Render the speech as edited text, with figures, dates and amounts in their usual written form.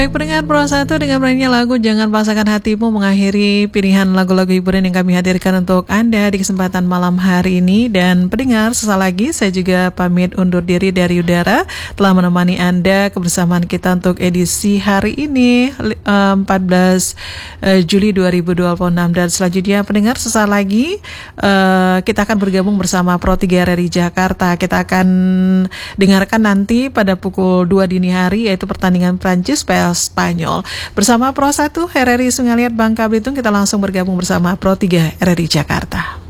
Baik pendengar Pro 1 dengan mainnya lagu Jangan Paksakan Hatimu mengakhiri pilihan lagu-lagu hiburan yang kami hadirkan untuk Anda di kesempatan malam hari ini. Dan pendengar, sesaat lagi saya juga pamit undur diri dari udara, telah menemani Anda kebersamaan kita untuk edisi hari ini 14 Juli 2026. Dan selanjutnya pendengar, sesaat lagi kita akan bergabung bersama Pro 3 RRI Jakarta. Kita akan dengarkan nanti pada pukul 2 dini hari yaitu pertandingan Prancis Spanyol. Bersama Pro 1 RRI Sungai Liat Bangka Belitung, kita langsung bergabung bersama Pro 3 RRI Jakarta.